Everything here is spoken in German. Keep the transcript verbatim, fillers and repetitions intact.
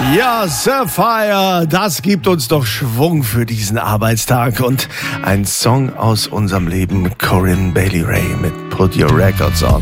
Ja, Sapphire, das gibt uns doch Schwung für diesen Arbeitstag. Und ein Song aus unserem Leben, Corinne Bailey Rae mit Put Your Records On.